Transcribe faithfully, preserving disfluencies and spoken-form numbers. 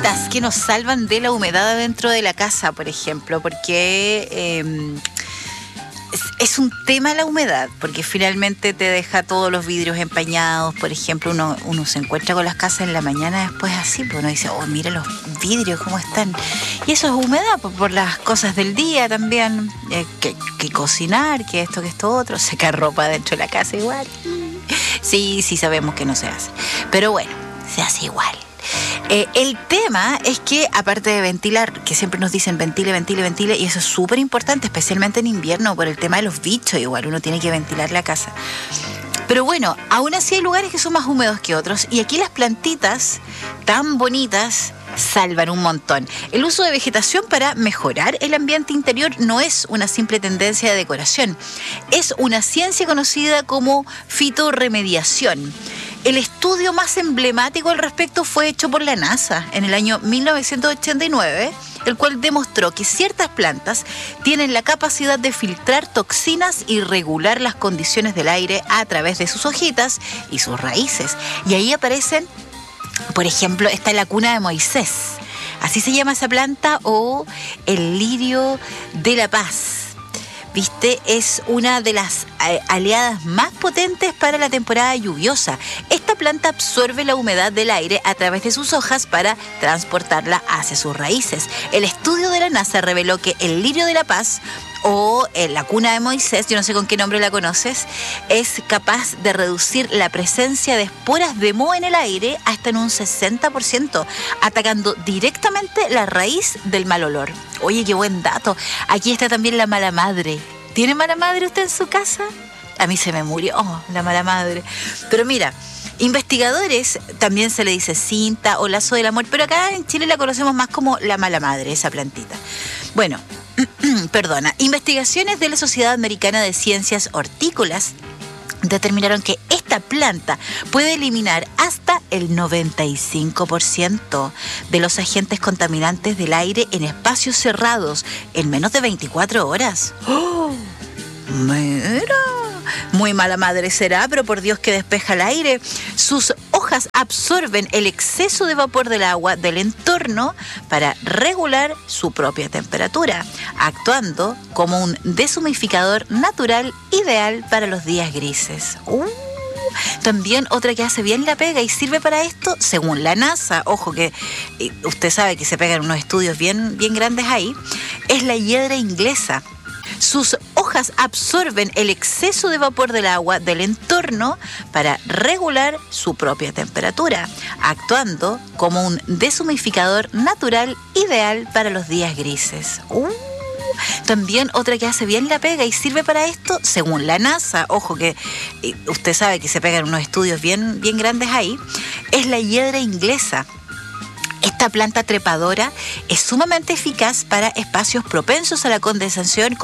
plantitas que nos salvan de la humedad dentro de la casa, por ejemplo, porque eh, es, es un tema la humedad, porque finalmente te deja todos los vidrios empañados. Por ejemplo, uno, uno se encuentra con las casas en la mañana después así, pues uno dice, oh, mira los vidrios cómo están. Y eso es humedad, pues, por las cosas del día también, eh, que, que cocinar, que esto, que esto otro, secar ropa dentro de la casa igual. Sí, sí sabemos que no se hace, pero bueno, se hace igual. Eh, el tema es que, aparte de ventilar, que siempre nos dicen ventile, ventile, ventile, y eso es súper importante, especialmente en invierno, por el tema de los bichos, igual uno tiene que ventilar la casa. Pero bueno, aún así hay lugares que son más húmedos que otros, y aquí las plantitas tan bonitas salvan un montón. El uso de vegetación para mejorar el ambiente interior no es una simple tendencia de decoración, es una ciencia conocida como fitorremediación. El estudio más emblemático al respecto fue hecho por la NASA en el año mil novecientos ochenta y nueve, el cual demostró que ciertas plantas tienen la capacidad de filtrar toxinas y regular las condiciones del aire a través de sus hojitas y sus raíces. Y ahí aparecen, por ejemplo, está la cuna de Moisés. Así se llama esa planta, o el lirio de la paz. ¿Viste? Es una de las aliadas más potentes para la temporada lluviosa. Esta planta absorbe la humedad del aire a través de sus hojas para transportarla hacia sus raíces. El estudio de la NASA reveló que el lirio de la paz, o la cuna de Moisés, yo no sé con qué nombre la conoces, es capaz de reducir la presencia de esporas de moho en el aire hasta en un sesenta por ciento, atacando directamente la raíz del mal olor. Oye, qué buen dato. Aquí está también la mala madre. ¿Tiene mala madre usted en su casa? A mí se me murió la mala madre. Pero mira, investigadores, también se le dice cinta o lazo del amor, pero acá en Chile la conocemos más como la mala madre, esa plantita. Bueno, perdona, investigaciones de la Sociedad Americana de Ciencias Hortícolas determinaron que esta planta puede eliminar hasta el noventa y cinco por ciento de los agentes contaminantes del aire en espacios cerrados en menos de veinticuatro horas. ¡Oh! ¡Mira! Muy mala madre será, pero por Dios que despeja el aire. Sus hojas absorben el exceso de vapor del agua del entorno para regular su propia temperatura, actuando como un deshumidificador natural ideal para los días grises. Uh, también otra que hace bien la pega y sirve para esto, según la NASA, ojo que usted sabe que se pegan unos estudios bien, bien grandes ahí, es la hiedra inglesa. Sus hojas absorben el exceso de vapor del agua del entorno para regular su propia temperatura, actuando como un deshumidificador natural ideal para los días grises. Uh, también otra que hace bien la pega y sirve para esto, según la NASA, ojo que usted sabe que se pegan unos estudios bien, bien grandes ahí, es la hiedra inglesa. Esta planta trepadora es sumamente eficaz para espacios propensos a la condensación,